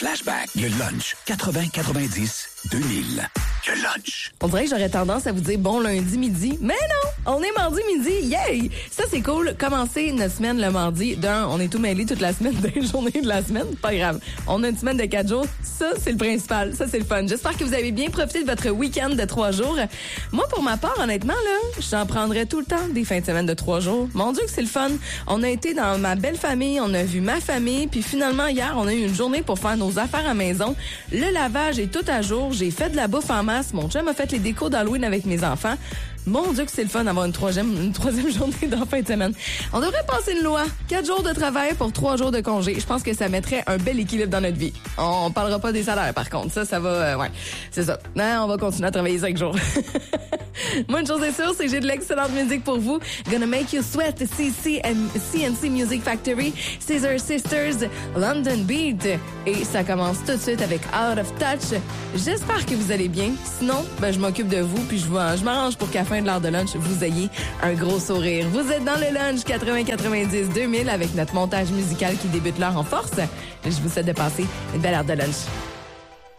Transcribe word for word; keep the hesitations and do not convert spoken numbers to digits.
Flashback. Le lunch quatre-vingts quatre-vingt-dix deux mille. Le lunch. On dirait que j'aurais tendance à vous dire bon lundi midi, mais non, on est mardi midi, yay! Ça, c'est cool. Commencer notre semaine le mardi. D'un, on est tout mêlés toute la semaine, des journées de la semaine, pas grave. On a une semaine de quatre jours. Ça, c'est le principal. Ça, c'est le fun. J'espère que vous avez bien profité de votre week-end de trois jours. Moi, pour ma part, honnêtement, là, j'en prendrais tout le temps des fins de semaine de trois jours. Mon Dieu que c'est le fun. On a été dans ma belle famille, on a vu ma famille, puis finalement, hier, on a eu une journée pour faire nos affaires à maison. Le lavage est tout à jour. J'ai fait de la bouffe en masse. Mon chum a fait les décos d'Halloween avec mes enfants. Mon Dieu que c'est le fun d'avoir une troisième, une troisième journée dans fin de semaine. On devrait passer une loi. Quatre jours de travail pour trois jours de congé. Je pense que ça mettrait un bel équilibre dans notre vie. On parlera pas des salaires, par contre. Ça, ça va... Euh, ouais, c'est ça. Non, on va continuer à travailler cinq jours. Moi, une chose est sûre, c'est que j'ai de l'excellente musique pour vous. Gonna Make You Sweat, C C and C N C Music Factory, Scissor Sisters, London Beat. Et ça commence tout de suite avec Out of Touch. J'espère que vous allez bien. Sinon, ben, je m'occupe de vous, puis je, je m'arrange pour qu'à la fin de l'heure de lunch, vous ayez un gros sourire. Vous êtes dans le lunch quatre-vingts quatre-vingt-dix deux mille avec notre montage musical qui débute l'heure en force. Je vous souhaite de passer une belle heure de lunch.